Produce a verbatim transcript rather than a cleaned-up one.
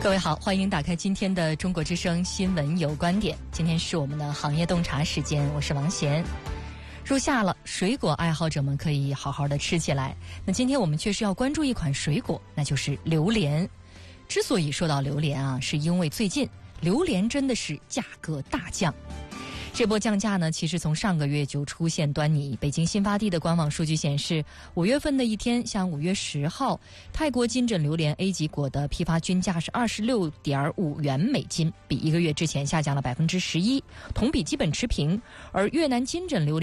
各位好，欢迎打开今天的中国之声新闻有观点。今天是我们的行业洞察时间，我是王贤。入夏了，水果爱好者们可以好好的吃起来。那今天我们确实要关注一款水果，那就是榴莲。之所以说到榴莲啊，是因为最近榴莲真的是价格大降。这波降价呢，其实从上个月就出现端倪。北京新发地的官网数据显示，五月份的一天，像五月十号，泰国金枕榴莲 A 级果的批发均价是二十六点五元每斤，比一个月之前下降了百分之十一，同比基本持平。而越南金枕榴莲